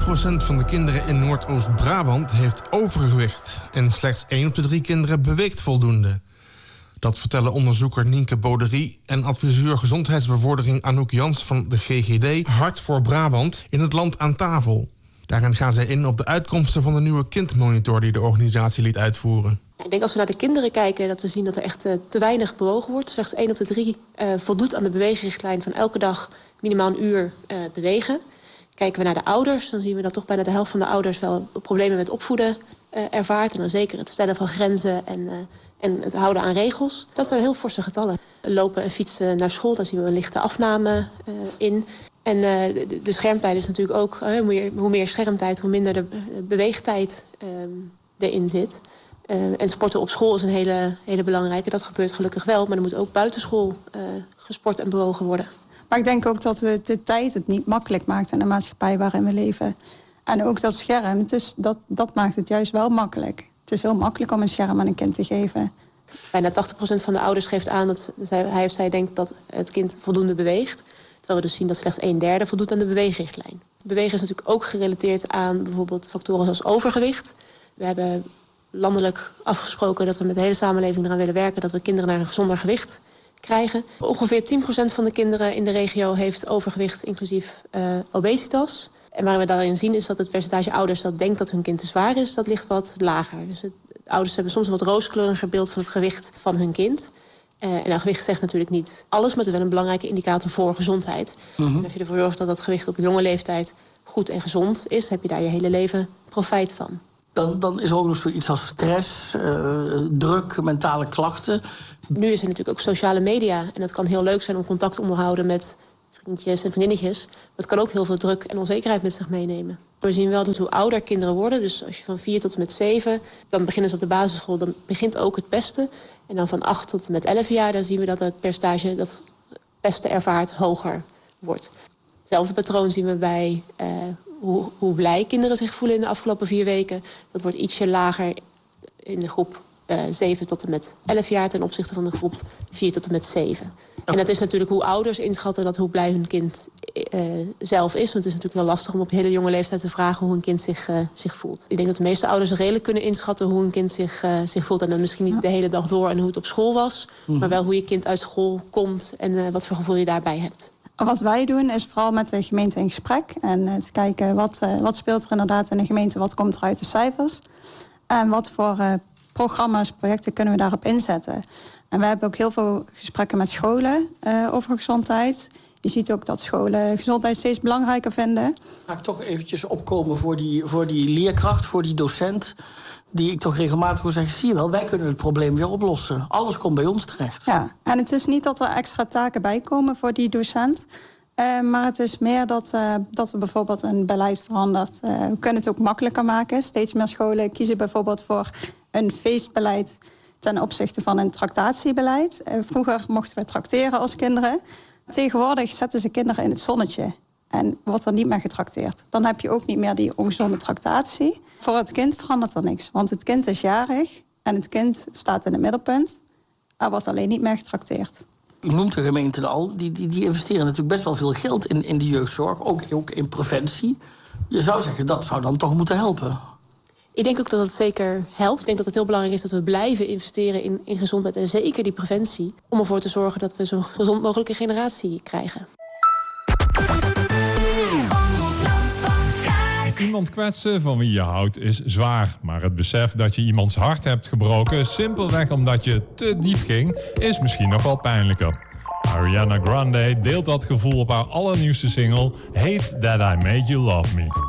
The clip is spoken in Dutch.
van de kinderen in Noordoost-Brabant heeft overgewicht. En slechts 1 op de 3 kinderen beweegt voldoende. Dat vertellen onderzoeker Nienke Boderie en adviseur gezondheidsbevordering Anouk Jans van de GGD Hart voor Brabant in het land aan tafel. Daarin gaan zij in op de uitkomsten van de nieuwe kindmonitor die de organisatie liet uitvoeren. Ik denk als we naar de kinderen kijken dat we zien dat er echt te weinig bewogen wordt. Slechts 1 op de 3 voldoet aan de beweegrichtlijn van elke dag minimaal 1 uur bewegen. Kijken we naar de ouders, dan zien we dat toch bijna de helft van de ouders wel problemen met opvoeden ervaart. En dan zeker het stellen van grenzen en het houden aan regels. Dat zijn heel forse getallen. Lopen en fietsen naar school, daar zien we een lichte afname in. En de schermtijd is natuurlijk ook, hoe meer schermtijd, hoe minder de beweegtijd erin zit. En sporten op school is een hele belangrijke. Dat gebeurt gelukkig wel, maar er moet ook buitenschool gesport en bewogen worden. Maar ik denk ook dat de tijd het niet makkelijk maakt in de maatschappij waarin we leven. En ook dat scherm, dat maakt het juist wel makkelijk. Het is heel makkelijk om een scherm aan een kind te geven. Bijna 80% van de ouders geeft aan dat hij of zij denkt dat het kind voldoende beweegt. Terwijl we dus zien dat slechts 1/3 voldoet aan de beweegrichtlijn. Bewegen is natuurlijk ook gerelateerd aan bijvoorbeeld factoren zoals overgewicht. We hebben landelijk afgesproken dat we met de hele samenleving eraan willen werken dat we kinderen naar een gezonder gewicht krijgen. Ongeveer 10% van de kinderen in de regio heeft overgewicht inclusief obesitas. En waar we daarin zien is dat het percentage ouders dat denkt dat hun kind te zwaar is, dat ligt wat lager. Dus ouders hebben soms een wat rooskleuriger beeld van het gewicht van hun kind. En gewicht zegt natuurlijk niet alles, maar het is wel een belangrijke indicator voor gezondheid. En als je ervoor zorgt dat dat gewicht op jonge leeftijd goed en gezond is, heb je daar je hele leven profijt van. Dan is er ook nog zoiets als stress, druk, mentale klachten. Nu is er natuurlijk ook sociale media. En dat kan heel leuk zijn om contact te onderhouden met vriendjes en vriendinnetjes. Maar het kan ook heel veel druk en onzekerheid met zich meenemen. We zien wel dat hoe ouder kinderen worden, dus als je van 4 tot en met 7... dan beginnen ze op de basisschool, dan begint ook het pesten. En dan van 8 tot en met 11 jaar, dan zien we dat het percentage dat pesten ervaart hoger wordt. Hetzelfde patroon zien we bij hoe blij kinderen zich voelen in de afgelopen 4 weken. Dat wordt ietsje lager in de groep 7 tot en met 11 jaar ten opzichte van de groep 4 tot en met 7. En dat is natuurlijk hoe ouders inschatten dat hoe blij hun kind zelf is. Want het is natuurlijk heel lastig om op hele jonge leeftijd te vragen hoe een kind zich voelt. Ik denk dat de meeste ouders redelijk kunnen inschatten hoe een kind zich voelt. En dan misschien niet de hele dag door en hoe het op school was. Maar wel hoe je kind uit school komt en wat voor gevoel je daarbij hebt. Wat wij doen is vooral met de gemeente in gesprek. En te kijken wat speelt er inderdaad in de gemeente, wat komt er uit de cijfers. En wat voor programma's, projecten kunnen we daarop inzetten. En we hebben ook heel veel gesprekken met scholen over gezondheid. Je ziet ook dat scholen gezondheid steeds belangrijker vinden. Ga ik toch eventjes opkomen voor die leerkracht, voor die docent, die ik toch regelmatig wil zeggen, zie je wel, wij kunnen het probleem weer oplossen. Alles komt bij ons terecht. Ja, en het is niet dat er extra taken bij komen voor die docent. Maar het is meer dat er bijvoorbeeld een beleid verandert. We kunnen het ook makkelijker maken. Steeds meer scholen kiezen bijvoorbeeld voor een feestbeleid ten opzichte van een tractatiebeleid. Vroeger mochten we trakteren als kinderen. Tegenwoordig zetten ze kinderen in het zonnetje en wordt er niet meer getrakteerd. Dan heb je ook niet meer die ongezonde tractatie. Voor het kind verandert er niks, want het kind is jarig en het kind staat in het middelpunt. Er wordt alleen niet meer getrakteerd. U noemt de gemeenten al, die investeren natuurlijk best wel veel geld in de jeugdzorg, ook in preventie. Je zou zeggen, dat zou dan toch moeten helpen. Ik denk ook dat het zeker helpt. Ik denk dat het heel belangrijk is dat we blijven investeren in gezondheid en zeker die preventie, om ervoor te zorgen dat we zo'n gezond mogelijke generatie krijgen. Iemand kwetsen van wie je houdt is zwaar. Maar het besef dat je iemands hart hebt gebroken, simpelweg omdat je te diep ging, is misschien nog wel pijnlijker. Ariana Grande deelt dat gevoel op haar allernieuwste single Hate That I Made You Love Me.